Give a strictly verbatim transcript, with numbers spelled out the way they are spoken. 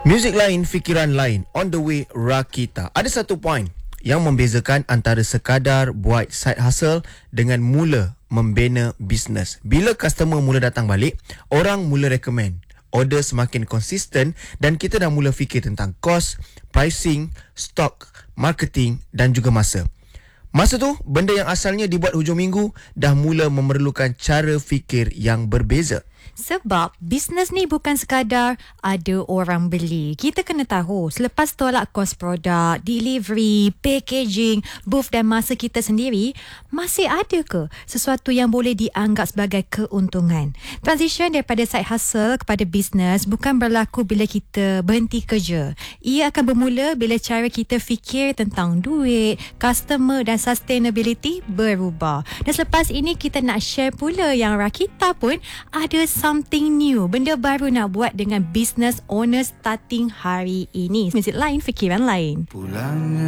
Muzik lain, fikiran lain. On the way, Rakita. Ada satu point yang membezakan antara sekadar buat side hustle dengan mula membina bisnes. Bila customer mula datang balik, orang mula recommend. Order semakin konsisten dan kita dah mula fikir tentang cost, pricing, stock, marketing dan juga masa. Masa tu, benda yang asalnya dibuat hujung minggu dah mula memerlukan cara fikir yang berbeza. Sebab bisnes ni bukan sekadar ada orang beli. Kita kena tahu selepas tolak kos produk, delivery, packaging, booth dan masa kita sendiri, masih ada ke sesuatu yang boleh dianggap sebagai keuntungan? Transition daripada side hustle kepada bisnes bukan berlaku bila kita berhenti kerja. Ia akan bermula bila cara kita fikir tentang duit, customer dan sustainability berubah. Dan selepas ini kita nak share pula yang Rakita pun ada something new, benda baru nak buat dengan business owner starting hari ini. Muzik lain, fikiran lain. Pulang